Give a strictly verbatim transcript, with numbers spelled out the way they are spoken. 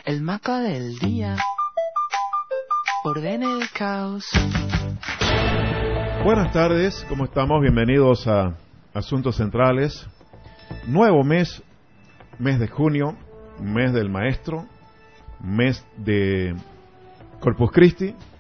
El mapa del día ordena el caos. Buenas tardes, ¿cómo estamos? Bienvenidos a Asuntos Centrales. Nuevo mes, mes de junio, mes del maestro, mes de Corpus Christi,